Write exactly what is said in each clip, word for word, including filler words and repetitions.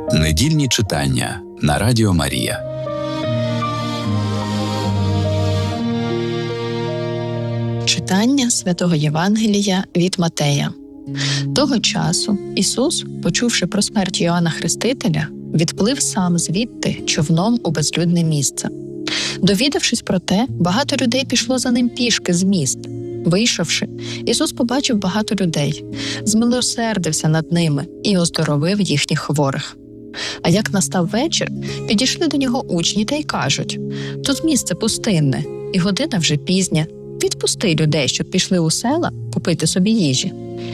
Недільні читання на Радіо Марія. Читання Святого Євангелія від Матея. Того часу Ісус, почувши про смерть Йоанна Хрестителя, відплив сам звідти човном у безлюдне місце. Довідавшись про те, багато людей пішло за ним пішки з міст. Вийшовши, Ісус побачив багато людей, змилосердився над ними і оздоровив їхніх хворих. А як настав вечір, підійшли до нього учні та й кажуть: «Тут місце пустинне, і година вже пізня. Відпусти людей, щоб пішли у села купити собі їжі».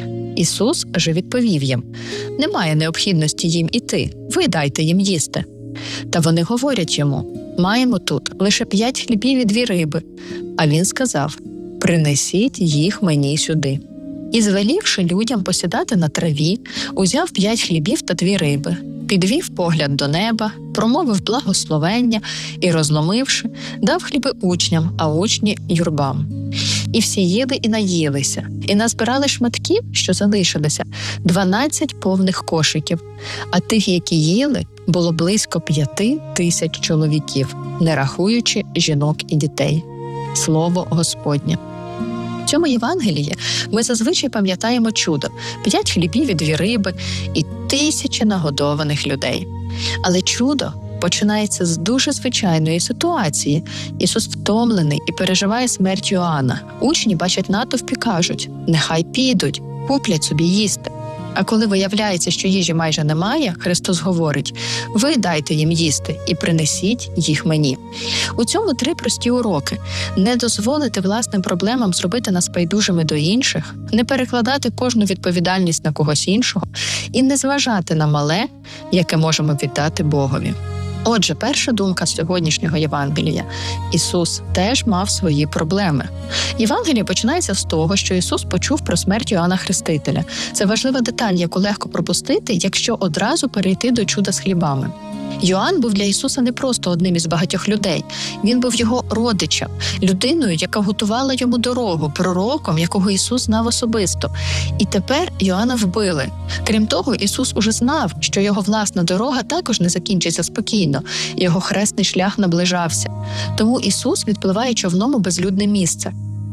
Ісус же відповів їм: «Немає необхідності їм іти, ви дайте їм їсти». Та вони говорять йому: «Маємо тут лише п'ять хлібів і дві риби». А він сказав: «Принесіть їх мені сюди». І, звелівши людям посідати на траві, узяв п'ять хлібів та дві риби, підвів погляд до неба, промовив благословення і, розломивши, дав хліби учням, а учні – юрбам. І всі їли і наїлися, і назбирали шматків, що залишилися, дванадцять повних кошиків, а тих, які їли, було близько п'яти тисяч чоловіків, не рахуючи жінок і дітей. Слово Господнє. В цьому Євангелії ми зазвичай пам'ятаємо чудо – п'ять хлібів і дві риби і тисячі нагодованих людей. Але чудо починається з дуже звичайної ситуації. Ісус втомлений і переживає смерть Йоанна. Учні бачать натовп і кажуть: «Нехай підуть, куплять собі їсти». А коли виявляється, що їжі майже немає, Христос говорить: «Ви дайте їм їсти і принесіть їх мені». У цьому три прості уроки. Не дозволити власним проблемам зробити нас байдужими до інших, не перекладати кожну відповідальність на когось іншого і не зважати на мале, яке можемо віддати Богові. Отже, перша думка сьогоднішнього Євангелія – Ісус теж мав свої проблеми. Євангеліє починається з того, що Ісус почув про смерть Йоанна Хрестителя. Це важлива деталь, яку легко пропустити, якщо одразу перейти до чуда з хлібами. Йоанн був для Ісуса не просто одним із багатьох людей. Він був його родичем, людиною, яка готувала йому дорогу, пророком, якого Ісус знав особисто. І тепер Йоанна вбили. Крім того, Ісус уже знав, що його власна дорога також не закінчиться спокійно. Його хресний шлях наближався. Тому Ісус відпливає човном у безлюдне місце.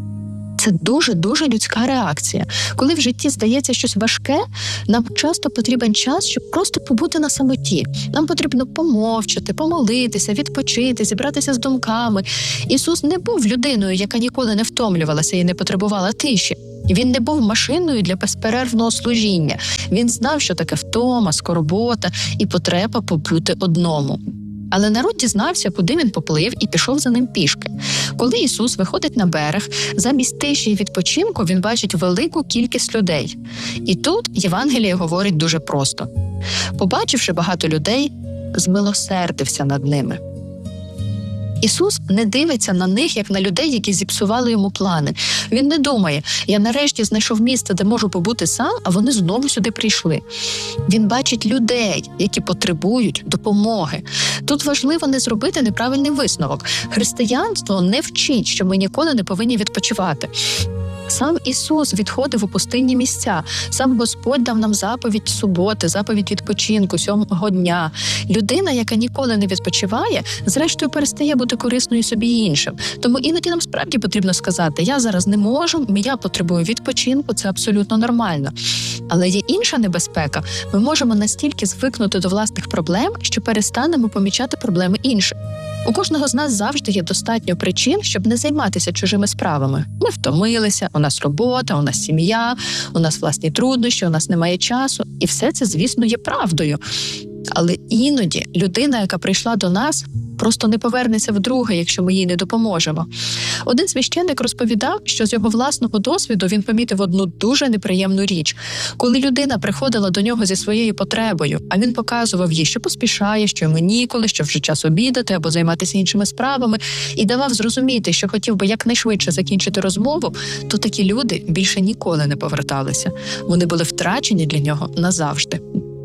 Це дуже-дуже людська реакція. Коли в житті здається щось важке, нам часто потрібен час, щоб просто побути на самоті. Нам потрібно помовчати, помолитися, відпочити, зібратися з думками. Ісус не був людиною, яка ніколи не втомлювалася і не потребувала тиші. Він не був машиною для безперервного служіння. Він знав, що таке втома, скорбота і потреба побути одному. Але народ дізнався, куди він поплив, і пішов за ним пішки. Коли Ісус виходить на берег, замість тиші і відпочинку він бачить велику кількість людей. І тут Євангеліє говорить дуже просто. Побачивши багато людей, змилосердився над ними. Ісус не дивиться на них, як на людей, які зіпсували йому плани. Він не думає: я нарешті знайшов місце, де можу побути сам, а вони знову сюди прийшли. Він бачить людей, які потребують допомоги. Тут важливо не зробити неправильний висновок. Християнство не вчить, що ми ніколи не повинні відпочивати. Сам Ісус відходив у пустинні місця. Сам Господь дав нам заповідь суботи, заповідь відпочинку, сьомого дня. Людина, яка ніколи не відпочиває, зрештою перестає бути корисною собі і іншим. Тому іноді нам справді потрібно сказати: я зараз не можу, я потребую відпочинку, це абсолютно нормально. Але є інша небезпека. Ми можемо настільки звикнути до власних проблем, що перестанемо помічати проблеми інших. У кожного з нас завжди є достатньо причин, щоб не займатися чужими справами. Ми втомилися, у нас робота, у нас сім'я, у нас власні труднощі, у нас немає часу. І все це, звісно, є правдою. Але іноді людина, яка прийшла до нас, просто не повернеться вдруге, якщо ми їй не допоможемо. Один священник розповідав, що з його власного досвіду він помітив одну дуже неприємну річ. Коли людина приходила до нього зі своєю потребою, а він показував їй, що поспішає, що йому ніколи, що вже час обідати або займатися іншими справами, і давав зрозуміти, що хотів би якнайшвидше закінчити розмову, то такі люди більше ніколи не поверталися. Вони були втрачені для нього назавжди.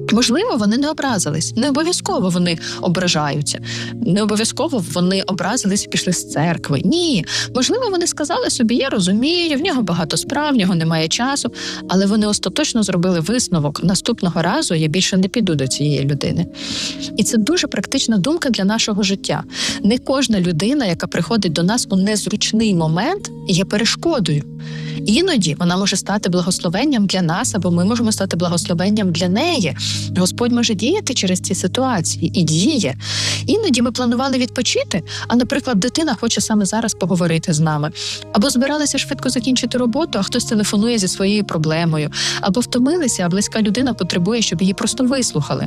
Можливо, вони не образились, не обов'язково вони ображаються, не обов'язково вони образились і пішли з церкви. Ні, можливо, вони сказали собі, я розумію, в нього багато справ, в нього немає часу, але вони остаточно зробили висновок, наступного разу я більше не піду до цієї людини. І це дуже практична думка для нашого життя. Не кожна людина, яка приходить до нас у незручний момент, є перешкодою. Іноді вона може стати благословенням для нас, або ми можемо стати благословенням для неї. Господь може діяти через ці ситуації і діє. Іноді ми планували відпочити, а, наприклад, дитина хоче саме зараз поговорити з нами. Або збиралися швидко закінчити роботу, а хтось телефонує зі своєю проблемою. Або втомилися, а близька людина потребує, щоб її просто вислухали.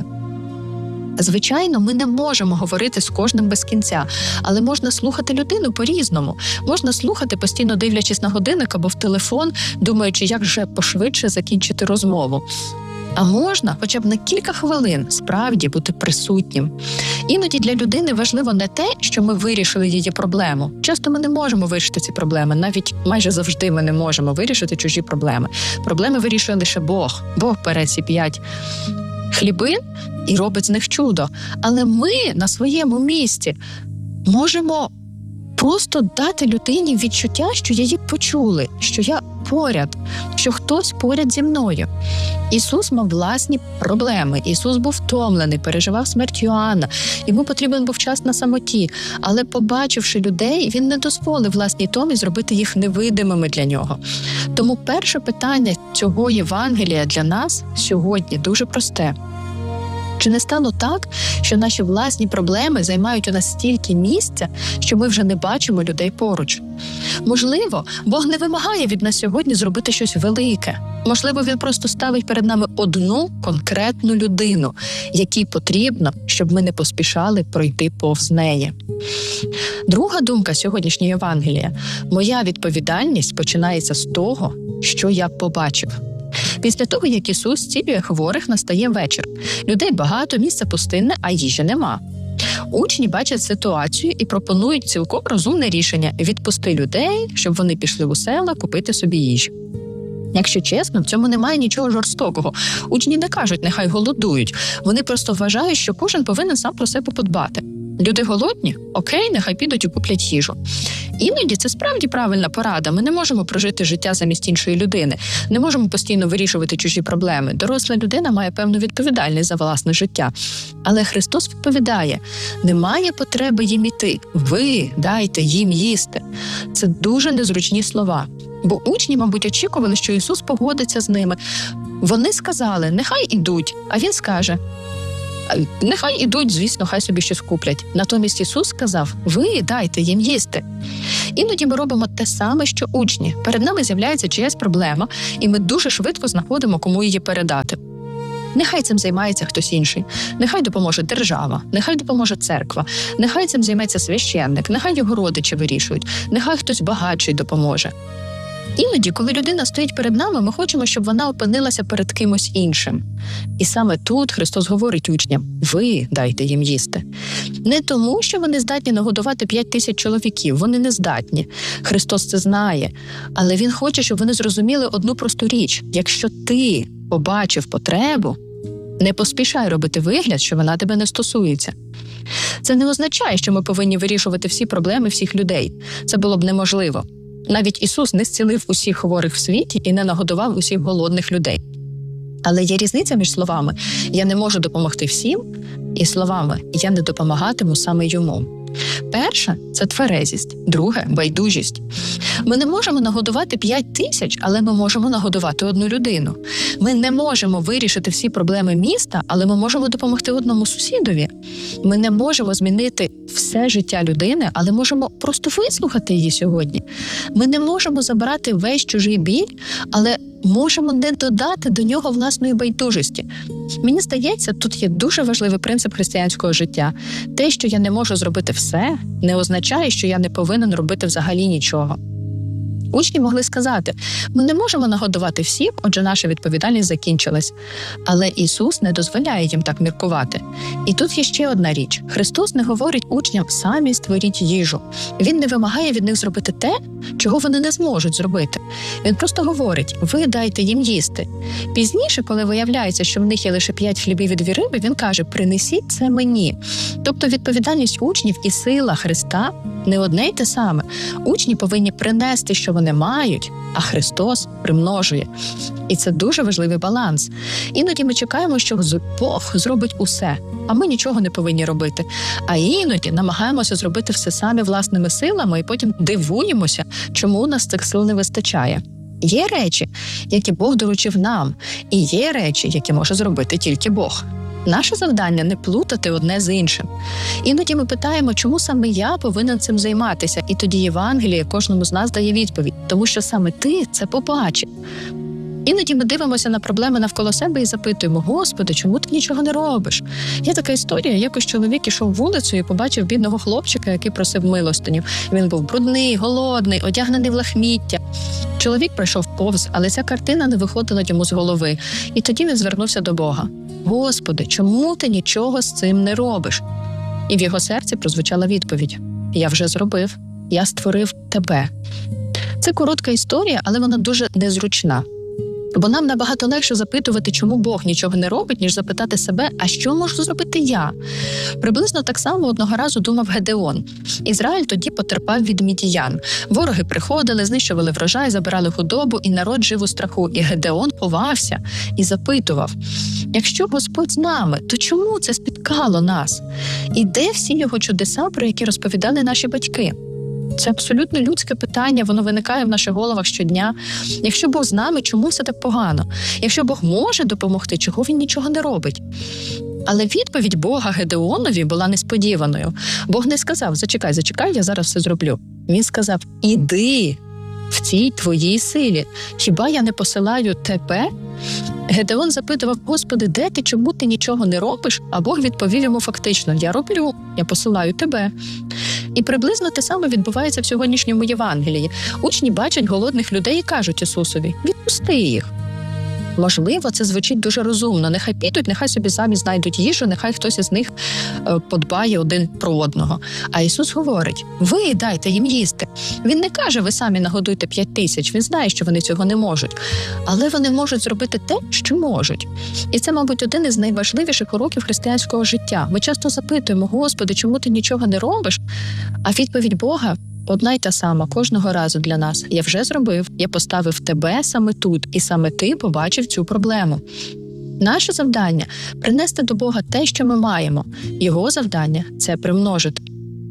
Звичайно, ми не можемо говорити з кожним без кінця, але можна слухати людину по-різному. Можна слухати, постійно дивлячись на годинник або в телефон, думаючи, як же пошвидше закінчити розмову. А можна хоча б на кілька хвилин справді бути присутнім. Іноді для людини важливо не те, що ми вирішили її проблему. Часто ми не можемо вирішити ці проблеми, навіть майже завжди ми не можемо вирішити чужі проблеми. Проблеми вирішує лише Бог. Бог бере ці п'ять хлібин і робить з них чудо. Але ми на своєму місці можемо просто дати людині відчуття, що її почули, що я поряд, що хтось поряд зі мною. Ісус мав власні проблеми. Ісус був втомлений, переживав смерть Йоанна. Йому потрібен був час на самоті. Але побачивши людей, він не дозволив власній томі зробити їх невидимими для нього. Тому перше питання цього Євангелія для нас сьогодні дуже просте. Чи не стало так, що наші власні проблеми займають у нас стільки місця, що ми вже не бачимо людей поруч? Можливо, Бог не вимагає від нас сьогодні зробити щось велике. Можливо, Він просто ставить перед нами одну конкретну людину, якій потрібно, щоб ми не поспішали пройти повз неї. Друга думка сьогоднішнього Євангелія. Моя відповідальність починається з того, що я побачив. Після того, як Ісус зцілює хворих, настає вечір. Людей багато, місце пустинне, а їжі нема. Учні бачать ситуацію і пропонують цілком розумне рішення – відпусти людей, щоб вони пішли у села купити собі їжі. Якщо чесно, в цьому немає нічого жорстокого. Учні не кажуть, нехай голодують. Вони просто вважають, що кожен повинен сам про себе подбати. Люди голодні? Окей, нехай підуть і куплять їжу. Іноді це справді правильна порада. Ми не можемо прожити життя замість іншої людини. Не можемо постійно вирішувати чужі проблеми. Доросла людина має певну відповідальність за власне життя. Але Христос відповідає, немає потреби їм іти. Ви дайте їм їсти. Це дуже незручні слова. Бо учні, мабуть, очікували, що Ісус погодиться з ними. Вони сказали, нехай ідуть, а Він скаже, нехай ідуть, звісно, хай собі щось куплять. Натомість Ісус сказав, ви дайте їм їсти. Іноді ми робимо те саме, що учні. Перед нами з'являється чиясь проблема, і ми дуже швидко знаходимо, кому її передати. Нехай цим займається хтось інший. Нехай допоможе держава, нехай допоможе церква, нехай цим займеться священник, нехай його родичі вирішують, нехай хтось багатший допоможе. Іноді, коли людина стоїть перед нами, ми хочемо, щоб вона опинилася перед кимось іншим. І саме тут Христос говорить учням, ви дайте їм їсти. Не тому, що вони здатні нагодувати п'ять тисяч чоловіків, вони не здатні. Христос це знає. Але Він хоче, щоб вони зрозуміли одну просту річ. Якщо ти побачив потребу, не поспішай робити вигляд, що вона тебе не стосується. Це не означає, що ми повинні вирішувати всі проблеми всіх людей. Це було б неможливо. Навіть Ісус не зцілив усіх хворих в світі і не нагодував усіх голодних людей. Але є різниця між словами «я не можу допомогти всім» і словами «я не допомагатиму саме йому». Перше – це тверезість, друге – байдужість. Ми не можемо нагодувати п'ять тисяч, але ми можемо нагодувати одну людину. Ми не можемо вирішити всі проблеми міста, але ми можемо допомогти одному сусідові. Ми не можемо змінити все життя людини, але можемо просто вислухати її сьогодні. Ми не можемо забрати весь чужий біль, але можемо не додати до нього власної байдужості. Мені здається, тут є дуже важливий принцип християнського життя. Те, що я не можу зробити все, не означає, що я не повинен робити взагалі нічого. Учні могли сказати: ми не можемо нагодувати всіх, отже, наша відповідальність закінчилась. Але Ісус не дозволяє їм так міркувати. І тут є ще одна річ. Христос не говорить учням: самі створіть їжу. Він не вимагає від них зробити те, чого вони не зможуть зробити. Він просто говорить: ви дайте їм їсти. Пізніше, коли виявляється, що в них є лише п'ять хлібів і дві риби, він каже: принесіть це мені. Тобто відповідальність учнів і сила Христа не одне й те саме. Учні повинні принести, що вони мають, а Христос примножує. І це дуже важливий баланс. Іноді ми чекаємо, що Бог зробить усе, а ми нічого не повинні робити. А іноді намагаємося зробити все самі власними силами і потім дивуємося, чому у нас цих сил не вистачає. Є речі, які Бог доручив нам, і є речі, які може зробити тільки Бог. Наше завдання – не плутати одне з іншим. Іноді ми питаємо, чому саме я повинен цим займатися, і тоді Євангеліє кожному з нас дає відповідь, тому що саме ти це побачив. Іноді ми дивимося на проблеми навколо себе і запитуємо: Господи, чому ти нічого не робиш? Є така історія, якось чоловік ішов вулицею і побачив бідного хлопчика, який просив милостиню. Він був брудний, голодний, одягнений в лахміття. Чоловік пройшов повз, але ця картина не виходила йому з голови. І тоді він звернувся до Бога: Господи, чому ти нічого з цим не робиш? І в його серці прозвучала відповідь: я вже зробив, я створив тебе. Це коротка історія, але вона дуже незручна. Бо нам набагато легше запитувати, чому Бог нічого не робить, ніж запитати себе: а що можу зробити я? Приблизно так само одного разу думав Гедеон. Ізраїль тоді потерпав від мідіян. Вороги приходили, знищували врожай, забирали худобу, і народ жив у страху. І Гедеон ховався і запитував: якщо Господь з нами, то чому це спіткало нас? І де всі його чудеса, про які розповідали наші батьки? Це абсолютно людське питання, воно виникає в наших головах щодня. Якщо Бог з нами, чому все так погано? Якщо Бог може допомогти, чого він нічого не робить? Але відповідь Бога Гедеонові була несподіваною. Бог не сказав: зачекай, зачекай, я зараз все зроблю. Він сказав: іди в цій твоїй силі. Хіба я не посилаю тебе? Гедеон запитував: Господи, де ти, чому ти нічого не робиш? А Бог відповів йому фактично: я роблю, я посилаю тебе. І приблизно те саме відбувається в сьогоднішньому Євангелії. Учні бачать голодних людей і кажуть Ісусові: відпусти їх. Можливо, це звучить дуже розумно. Нехай підуть, нехай собі самі знайдуть їжу, нехай хтось із них подбає один про одного. А Ісус говорить: ви дайте їм їсти. Він не каже: ви самі нагодуйте п'ять тисяч. Він знає, що вони цього не можуть. Але вони можуть зробити те, що можуть. І це, мабуть, один із найважливіших уроків християнського життя. Ми часто запитуємо: Господи, чому ти нічого не робиш? А відповідь Бога одна й та сама кожного разу для нас: я вже зробив, я поставив тебе саме тут, і саме ти побачив цю проблему. Наше завдання – принести до Бога те, що ми маємо. Його завдання – це примножити.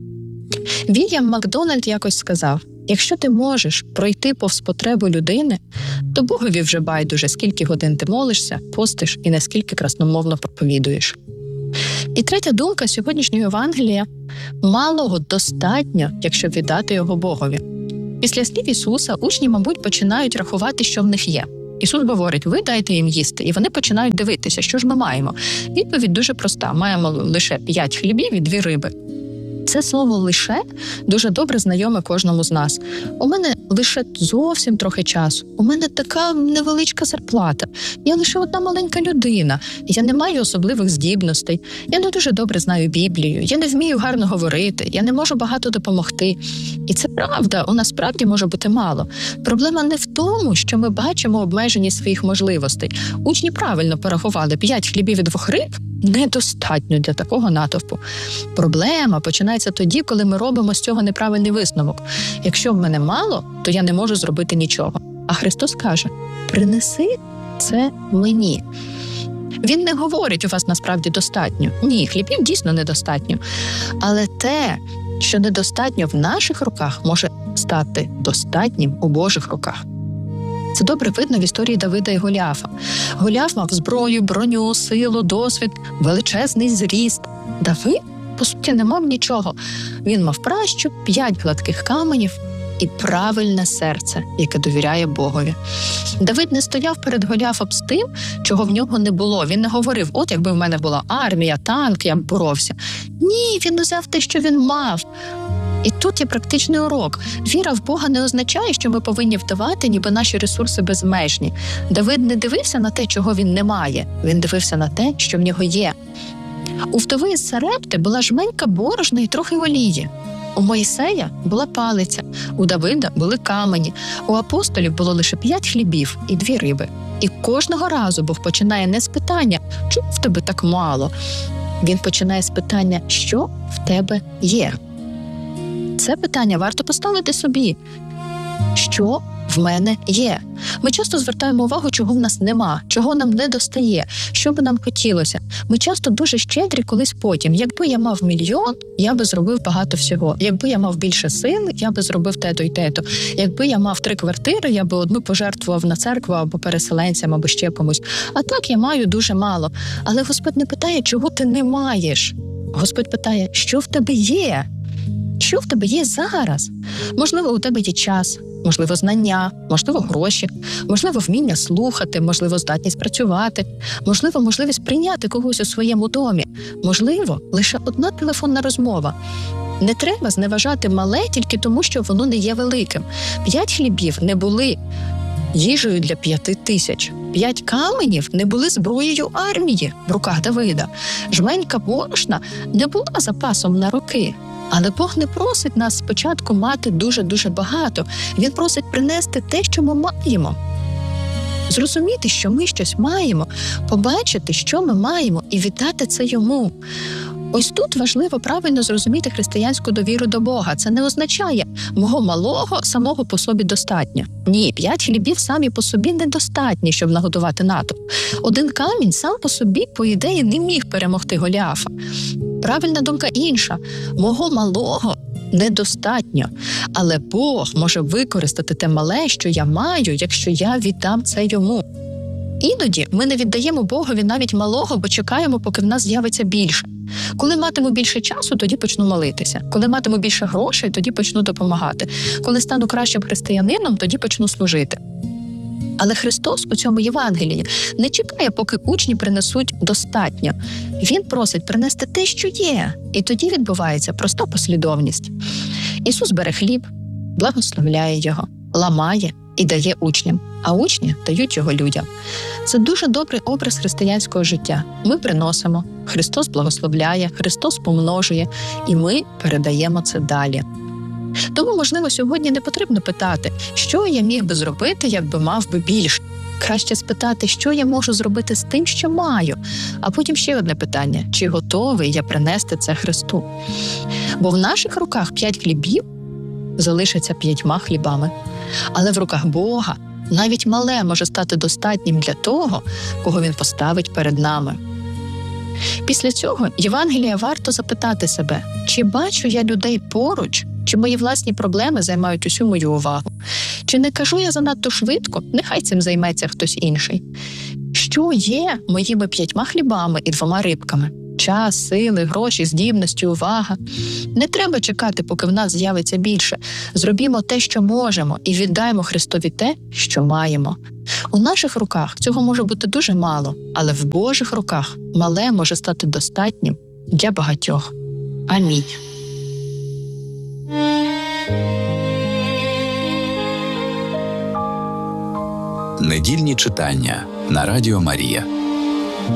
Вільям Макдональд якось сказав: якщо ти можеш пройти повз потребу людини, то Богові вже байдуже, скільки годин ти молишся, постиш і наскільки красномовно проповідуєш. І третя думка сьогоднішнього Євангелія – малого достатньо, якщо віддати його Богові. Після слів Ісуса учні, мабуть, починають рахувати, що в них є. Ісус говорить: ви дайте їм їсти. І вони починають дивитися, що ж ми маємо. Відповідь дуже проста. Маємо лише п'ять хлібів і дві риби. Це слово «лише» дуже добре знайоме кожному з нас. У мене лише зовсім трохи часу. У мене така невеличка зарплата. Я лише одна маленька людина. Я не маю особливих здібностей. Я не дуже добре знаю Біблію. Я не вмію гарно говорити. Я не можу багато допомогти. І це правда, у нас справді може бути мало. Проблема не в тому, що ми бачимо обмеженість своїх можливостей. Учні правильно порахували: п'ять хлібів і двох риб недостатньо для такого натовпу. Проблема починається тоді, коли ми робимо з цього неправильний висновок. Якщо в мене мало, то я не можу зробити нічого. А Христос каже: принеси це мені. Він не говорить: у вас насправді достатньо. Ні, хлібів дійсно недостатньо. Але те, що недостатньо в наших руках, може стати достатнім у Божих руках. Це добре видно в історії Давида і Голіафа. Голіаф мав зброю, броню, силу, досвід, величезний зріст. Давид, по суті, не мав нічого. Він мав пращу, п'ять гладких каменів і правильне серце, яке довіряє Богові. Давид не стояв перед Голіафом з тим, чого в нього не було. Він не говорив: от якби в мене була армія, танк, я б боровся. Ні, він узяв те, що він мав. І тут є практичний урок. Віра в Бога не означає, що ми повинні вдавати, ніби наші ресурси безмежні. Давид не дивився на те, чого він не має. Він дивився на те, що в нього є. У вдови з Сарепти була жменька борошна і трохи олії. У Моїсея була палиця, у Давида були камені, у апостолів було лише п'ять хлібів і дві риби. І кожного разу Бог починає не з питання «Чому в тебе так мало?». Він починає з питання «Що в тебе є?». Це питання варто поставити собі. Що в мене є? Ми часто звертаємо увагу, чого в нас нема, чого нам не достає, що би нам хотілося. Ми часто дуже щедрі колись потім. Якби я мав мільйон, я би зробив багато всього. Якби я мав більше сил, я би зробив те-то і те-то. Якби я мав три квартири, я би одну пожертвував на церкву або переселенцям, або ще комусь. А так я маю дуже мало. Але Господь не питає, чого ти не маєш. Господь питає, що в тебе є? Що в тебе є зараз? Можливо, у тебе є час, можливо, знання, можливо, гроші, можливо, вміння слухати, можливо, здатність працювати, можливо, можливість прийняти когось у своєму домі, можливо, лише одна телефонна розмова. Не треба зневажати мале тільки тому, що воно не є великим. П'ять хлібів не були їжею для п'яти тисяч. П'ять каменів не були зброєю армії в руках Давида. Жменька борошна не була запасом на роки. Але Бог не просить нас спочатку мати дуже-дуже багато. Він просить принести те, що ми маємо. Зрозуміти, що ми щось маємо, побачити, що ми маємо, і віддати це йому. Ось тут важливо правильно зрозуміти християнську довіру до Бога. Це не означає «мого малого самого по собі достатньо». Ні, п'ять хлібів самі по собі недостатні, щоб нагодувати натовп. Один камінь сам по собі, по ідеї, не міг перемогти Голіафа. Правильна думка інша. Мого малого недостатньо, але Бог може використати те мале, що я маю, якщо я віддам це йому. Іноді ми не віддаємо Богові навіть малого, бо чекаємо, поки в нас з'явиться більше. Коли матиму більше часу, тоді почну молитися. Коли матиму більше грошей, тоді почну допомагати. Коли стану кращим християнином, тоді почну служити. Але Христос у цьому Євангелії не чекає, поки учні принесуть достатньо. Він просить принести те, що є. І тоді відбувається проста послідовність. Ісус бере хліб, благословляє його, ламає і дає учням, а учні дають його людям. Це дуже добрий образ християнського життя. Ми приносимо, Христос благословляє, Христос помножує, і ми передаємо це далі. Тому, можливо, сьогодні не потрібно питати, що я міг би зробити, якби мав би більше. Краще спитати, що я можу зробити з тим, що маю. А потім ще одне питання, чи готовий я принести це Христу? Бо в наших руках п'ять хлібів залишаться п'ятьма хлібами. Але в руках Бога навіть мале може стати достатнім для того, кого Він поставить перед нами. Після цього Євангелія варто запитати себе, чи бачу я людей поруч, чи мої власні проблеми займають усю мою увагу? Чи не кажу я занадто швидко? Нехай цим займеться хтось інший. Що є моїми п'ятьма хлібами і двома рибками? Час, сили, гроші, здібності, увага. Не треба чекати, поки в нас з'явиться більше. Зробімо те, що можемо, і віддаймо Христові те, що маємо. У наших руках цього може бути дуже мало, але в Божих руках мале може стати достатнім для багатьох. Амінь. Недільні читання на Радіо Марія.